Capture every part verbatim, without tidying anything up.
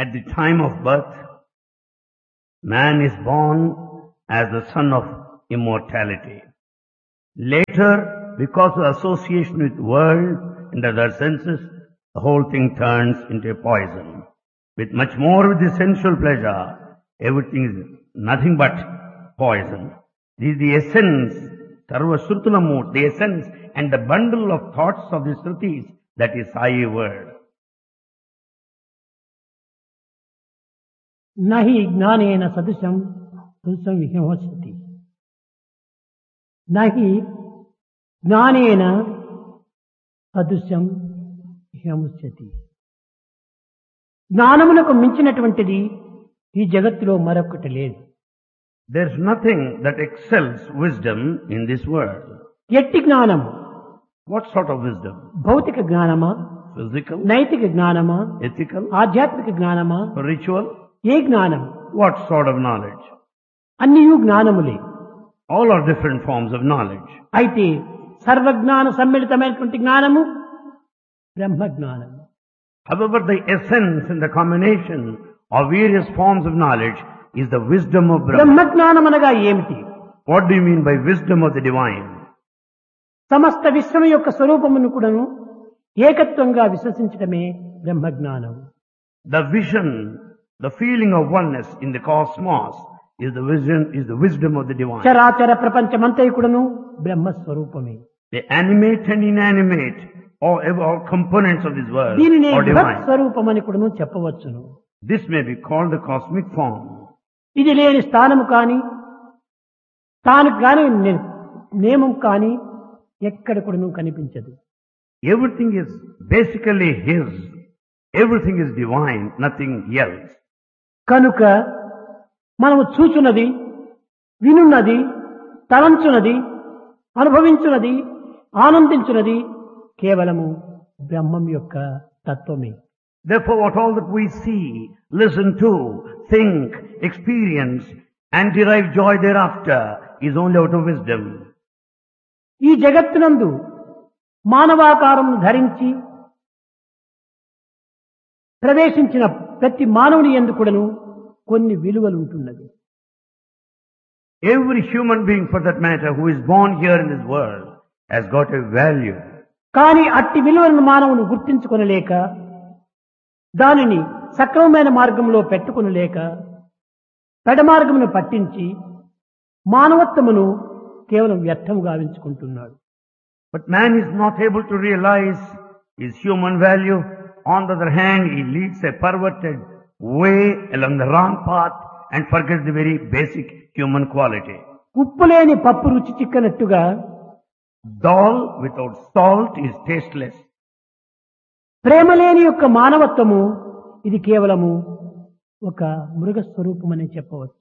At the time of birth, man is born as the son of immortality. Later, because of association with world and other senses, the whole thing turns into a poison. With much more with the sensual pleasure, everything is nothing but poison. This is the essence, Sarva Shrutulamu, the essence and the bundle of thoughts of the Shrutis, that is Sai word. Nahi gnanena sadusam sadusam vihyamosati. Nahi జ్ఞానేన సదృశ్యం విహముచ్యతి. జ్ఞానమునకు మించినటువంటిది ఈ జగత్తులో మరొకటి లేదు. There is nothing that excels wisdom in this world. ఎట్టి జ్ఞానము? What sort of wisdom? భౌతిక జ్ఞానమా, Physical, నైతిక జ్ఞానమా, ethical, ఆధ్యాత్మిక జ్ఞానమా, spiritual? ఏ జ్ఞానం? What sort of knowledge? అన్నియు జ్ఞానములే. All are different forms of knowledge. అయితే సర్వజ్ఞాన సమ్మిళితమైనటువంటి జ్ఞానము బ్రహ్మ జ్ఞానము. However, the essence and the combination of various forms of knowledge is the wisdom of Brahma. బ్రహ్మ జ్ఞానం అనగా ఏమిటి? What do you mean by wisdom of the divine? సమస్త విశ్వం యొక్క స్వరూపమును కూడాను ఏకత్వంగా విశ్వసించడమే బ్రహ్మ జ్ఞానం. The vision, the feeling of oneness in the cosmos is the vision, is the wisdom of the divine. చరాచర ప్రపంచమంతయు కూడాను బ్రహ్మ స్వరూపమే. The animate and inanimate, all, all components of this world దీనిని are బృహత్ divine. స్వరూపమని కూడాను చెప్పవచ్చును. This may be called the cosmic form. ఇది లేని స్థానము కాని తాను కాని నియమం కాని ఎక్కడ కూడాను కనిపించదు. Everything is basically His. Everything is divine, nothing else. కనుక మనము చూచున్నది, వినున్నది, తలంచున్నది, అనుభవించున్నది, ఆనందించున్నది కేవలము బ్రహ్మం యొక్క తత్వమే. Therefore, what all that we see, listen to, think, experience, and derive joy thereafter is only out of wisdom. ఈ జగత్తునందు మానవాకారం ధరించి ప్రవేశించిన ప్రతి మానవుని యందు కూడాను కొన్ని విలువలు ఉంటున్నది. Every human being, for that matter, who is born here in this world has got a value. కానీ అట్టి విలువలను మానవుని గుర్తించుకొనలేక దానిని సక్రమమైన మార్గంలో పెట్టుకొనలేక పెడమార్గమును పట్టించి మానవత్వమును కేవలం వ్యర్థము గావించుకుంటున్నాడు. But man is not able to realize his human value. On the other hand, he leads a perverted way along the wrong path and forgets the very basic human quality. ఉప్పు లేని పప్పు రుచి చిక్కనట్టుగా Dal without salt is tasteless. ప్రేమ లేని యొక్క మానవత్వము ఇది కేవలము ఒక మృగ స్వరూపమని చెప్పవచ్చు.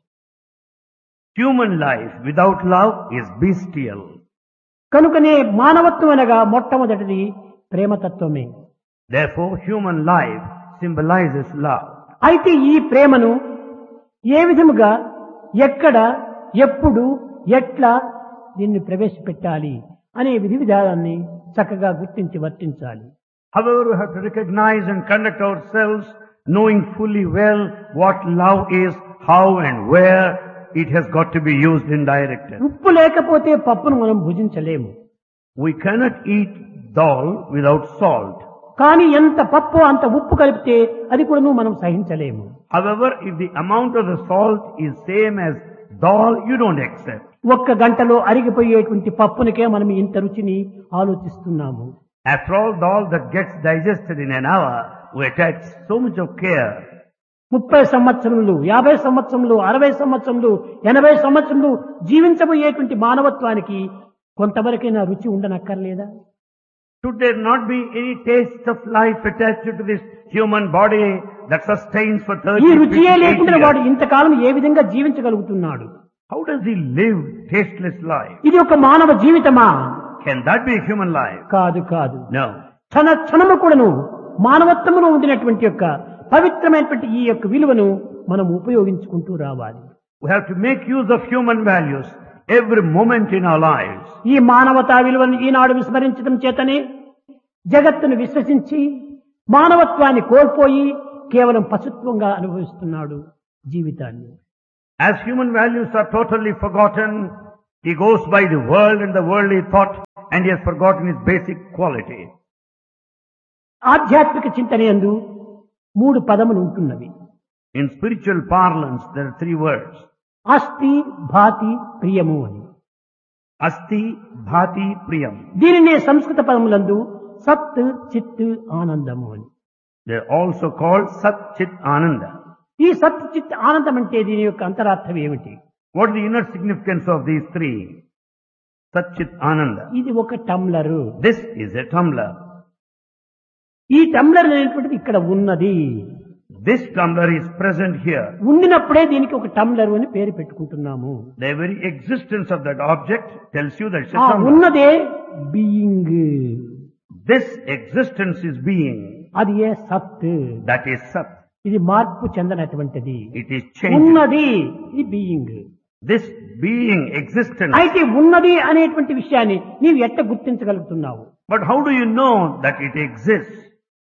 Human life without love is bestial. కనుకనే మానవత్వం అనగా మొట్టమొదటిది ప్రేమతత్వమే. Therefore, human life symbolizes love. అయితే ఈ ప్రేమను ఏ విధముగా, ఎక్కడ, ఎప్పుడు, ఎట్లా దీన్ని ప్రవేశపెట్టాలి అనే విధి విధానాన్ని చక్కగా గుర్తించి వర్తించాలి. However, we have to recognize and conduct ourselves knowing fully well what love is, how and where it has got to be used and directed. ఉప్పు లేకపోతే పప్పును మనం భుజించలేము. We cannot eat dal without salt. కానీ ఎంత పప్పు అంత ఉప్పు కలిపితే అది కూడా మనం సహించలేము. However, if the amount of the salt is same as dal, you don't accept. ఒక్క గంటలో అరిగిపోయేటువంటి పప్పునికే మనం ఇంత రుచిని ఆలోచిస్తున్నాము. After all, dal that gets digested in an hour, we attach so much of care. ముప్పై సంవత్సరములు, యాభై సంవత్సరములు, అరవై సంవత్సరములు, ఎనభై సంవత్సరములు జీవించబోయేటువంటి మానవత్వానికి కొంతవరకైనా రుచి ఉండనక్కర్లేదా? Should there not be any taste of life attached to this human body that sustains for thirty, ఈ fifty, రుచియే eighty లేకుండా వాడు years? ఇంతకాలం ఏ విధంగా జీవించగలుగుతున్నాడు? How does he live tasteless life? ఇది ఒక మానవ జీవితమా? Can that be a human life? కాదు కాదు. No. క్షణ క్షణము కూడాను మానవత్వములో ఉండినటువంటి యొక్క పవిత్రమైనటువంటి ఈ యొక్క విలువను మనం ఉపయోగించుకుంటూ రావాలి. We have to make use of human values every moment in our lives. ఈ మానవతా విలువను ఈనాడు విస్మరించడం చేతనే జగత్తును విశ్వసించి మానవత్వాన్ని కోల్పోయి కేవలం పశుత్వంగా అనుభవిస్తున్నాడు జీవితాన్ని. As human values are totally forgotten, he goes by the world and the worldly thought, and he has forgotten his basic quality. ఆధ్యాత్మిక చింతనయందు మూడు పదములు ఉంటున్నవి. In spiritual parlance, there are three words. అస్థి, భాతి, ప్రియము అని. Asti, Bhati, Priyam. దీనినే సంస్కృత పదములందు సత్, చిత్, ఆనందము అని. They are also called Sat, Chit, Ananda. ఈ సత్, చిత్, ఆనందం అంటే దీని యొక్క అంతరార్థం ఏమిటి? What is the inner significance of these three? Sat, Chit, Ananda. ఇది ఒక టంబ్లరు. This is a tumbler. ఈ టంబ్లర్ అనేటువంటిది ఇక్కడ ఉన్నది. This tumbler is present here. ఉండినప్పుడే దీనికి ఒక టంబ్లర్ అని పేరు పెట్టుకుంటున్నాము. The very existence of that object tells you that it's ఆ a tumbler. ఉన్నదే being. This existence is being. అది ఏ సత్. That is Sat. ఇది మార్పు చెందనటువంటిది. It is changing. ఉన్నది ఇది బీయింగ్. This being, existence. అయితే ఉన్నది అనేటువంటి విషయాన్ని నీవు ఎట్ట గుర్తించగలుగుతున్నావు? But how do you know that it exists?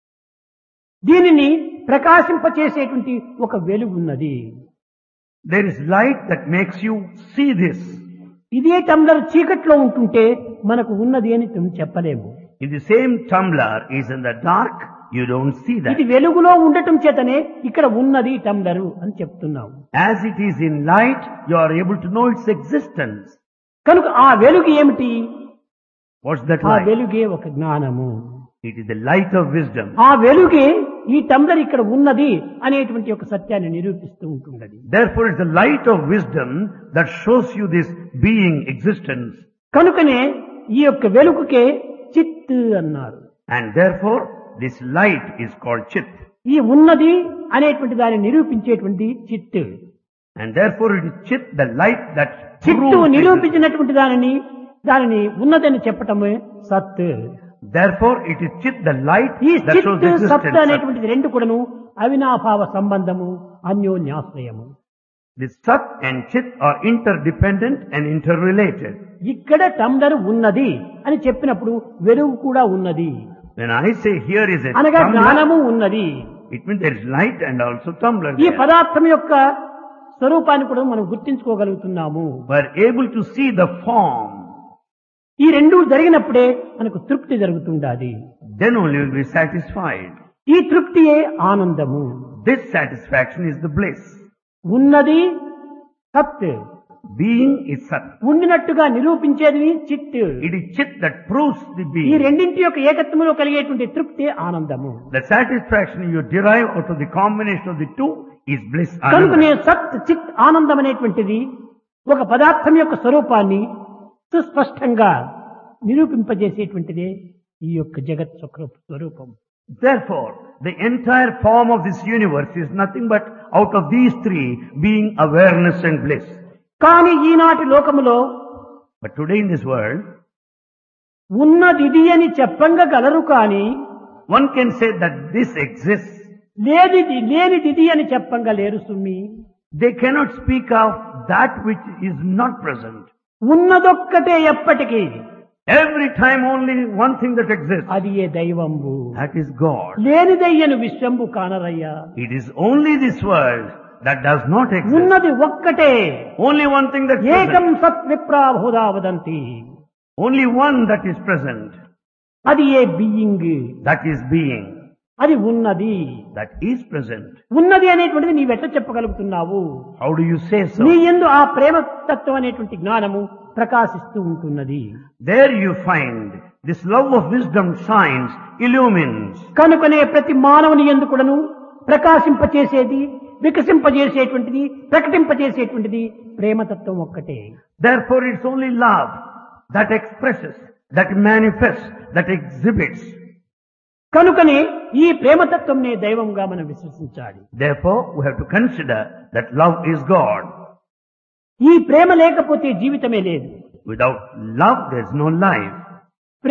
దీనిని ప్రకాశింపచేసేటువంటి ఒక వెలుగు ఉన్నది. There is light that makes you see this. ఇదే టంబ్లర్ చీకట్లో ఉంటుంటే మనకు ఉన్నది అని మేము చెప్పలేము. If the same tumbler is in the dark, you don't see that. ఇది వెలుగులో ఉండటం చేతనే ఇక్కడ ఉన్నది టంబ్లరు అని చెప్తున్నాము. As it is in light, you are able to know its existence. కనుక ఆ వెలుగు ఏమిటి? What's that ఆ light? వెలుగే ఒక జ్ఞానము. It is the light of wisdom. ఆ వెలుగే ఈ టంబ్లర్ ఇక్కడ ఉన్నది అనేటువంటి ఒక సత్యాన్ని నిరూపిస్తూ ఉంటున్నది. Therefore, it's the light of wisdom that shows you this being, existence. కనుకనే ఈ యొక్క వెలుగుకే చిత్ అన్నారు. And therefore, this light is called Chit. ఈ ఉన్నది అనేటువంటి దాన్ని నిరూపించేటువంటి చిత్. And therefore, it is Chit, the light that చిత్తు proves existence. నిరూపించినటువంటి దానిని దానిని ఉన్నదని చెప్పటమే సత్. Therefore, it is Chit, the light ఈ that shows చిత్ సత్ existence. అనేటువంటిది రెండు కూడాను అవినాభావ సంబంధము, అన్యోన్యాశ్రయము. The Sat and Chit are interdependent and interrelated. ఇక్కడ టంబ్లర్ ఉన్నది అని చెప్పినప్పుడు వెలుగు కూడా ఉన్నది. When I say here is a అనగా tumbler, జ్ఞానము ఉన్నది. it means there is light and also tumbler ఈ there. పదార్థం యొక్క స్వరూపాన్ని కూడా మనం గుర్తించుకోగలుగుతున్నాము. We are able to see the form. ఈ రెండు జరిగినప్పుడే మనకు తృప్తి జరుగుతుండాలి. Then only we will be satisfied. ఈ తృప్తియే ఆనందము. This satisfaction is the bliss. ఉన్నది సత్, Being is Sat. ఉండినట్టుగా నిరూపించేది చిత్. It is Chit that proves the ఈ being. రెండింటి యొక్క ఏకత్వంలో కలిగేటువంటి తృప్తి ఆనందము. The satisfaction you derive out of the combination of the two is bliss. కనుకనే Ananda. సత్ చిత్ ఆనందం అనేటువంటిది ఒక పదార్థం యొక్క స్వరూపాన్ని సుస్పష్టంగా నిరూపింపజేసేటువంటిదే ఈ యొక్క జగత్ స్వరూపం. Therefore, the entire form of this universe is nothing but out of these three being awareness and bliss. కానీ ఈనాటి లోకములో But today in this world, ఉన్నదిది అని చెప్పంగా గలరు కానీ one can say that this exists. లేనిది లేనిదిది అని చెప్పంగా లేరు సుమ్మి. They cannot speak of that which is not present. ఉన్నదొక్కటే ఎప్పటికీ. Every time only one thing that exists. అది ఏ దైవంబు. That is God. లేనిదయ్యను విశ్వంబు కానరయ్యా. It is only this world that does not exist. ఉన్నది ఒక్కటే. Only one thing that is ఏకం present. సత్ విప్రాభూదా వదంతి. Only one that is present. అది ఏ being. That is being. అది ఉన్నది. That is present. ఉన్నది అనేటువంటిది నీవెట్ట చెప్పగలుగుతున్నావు? How do you say so? నీ యందు ఆ ప్రేమ తత్వం అనేటువంటి జ్ఞానము ప్రకాశిస్తూ ఉంటున్నది. There you find this love of wisdom shines, illumines. కనుకనే ప్రతి మానవుని యందు కూడాను ప్రకాశింపచేసేది, వికసింపజేసేటువంటిది, ప్రకటింపజేసేటువంటిది ప్రేమతత్వం ఒక్కటే. Therefore it's only love that expresses, that manifests, that exhibits. కనుకనే ఈ ప్రేమతత్వంనే దైవంగా మనం విశ్వసించాలి. Therefore we have to consider that love is God. ఈ ప్రేమ లేకపోతే జీవితమే లేదు. Without love there is no life.